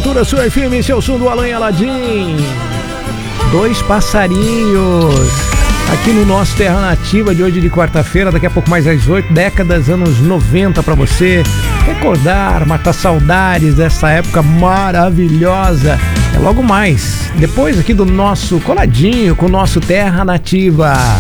Cultura Sua FM, seu som do Alan e Aladim. Dois passarinhos aqui no nosso Terra Nativa de hoje de quarta-feira, daqui a pouco mais às 8, décadas, anos 90 para você recordar, matar saudades dessa época maravilhosa. É logo mais, depois aqui do nosso coladinho com o nosso Terra Nativa.